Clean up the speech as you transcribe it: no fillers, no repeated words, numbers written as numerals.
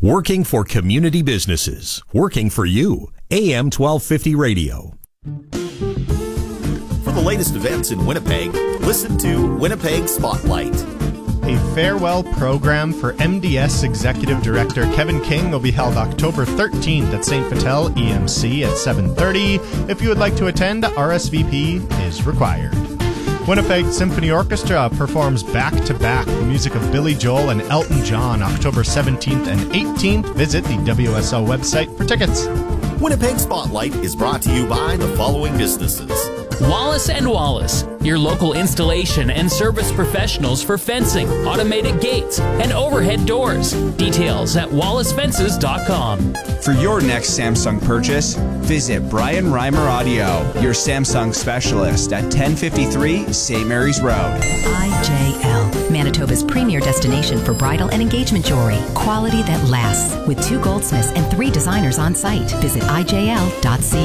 Working for community businesses. Working for you. AM 1250 Radio. For the latest events in Winnipeg, listen to Winnipeg Spotlight. A farewell program for MDS Executive Director Kevin King will be held October 13th at St. Vital EMC at 7:30. If you would like to attend, RSVP is required. Winnipeg Symphony Orchestra performs back-to-back the music of Billy Joel and Elton John October 17th and 18th. Visit the WSO website for tickets. Winnipeg Spotlight is brought to you by the following businesses. Wallace & Wallace, your local installation and service professionals for fencing, automated gates, and overhead doors. Details at wallacefences.com. For your next Samsung purchase, visit Brian Reimer Audio, your Samsung specialist at 1053 St. Mary's Road. IJL, Manitoba's premier destination for bridal and engagement jewelry. Quality that lasts, with 2 goldsmiths and 3 designers on site. Visit IJL.ca.